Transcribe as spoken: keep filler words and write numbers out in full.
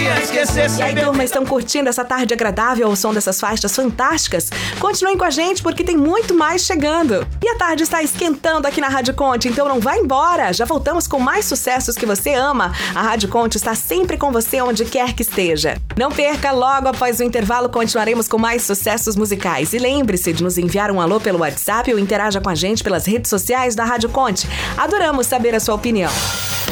ia esquecer. E aí, turma, estão curtindo essa tarde agradável ao som dessas faixas fantásticas? Continuem com a gente porque tem muito mais chegando. E a tarde está esquentando aqui na Rádio Conte, então não vai embora. Já voltamos com mais sucessos que você ama. A Rádio Conte está sempre com você onde quer que esteja. Não perca, logo após o intervalo continuaremos com mais sucessos musicais. E lembre-se de nos enviar um alô pelo WhatsApp ou interaja com a gente pelas redes sociais da Rádio Conte. Adoramos saber a sua opinião.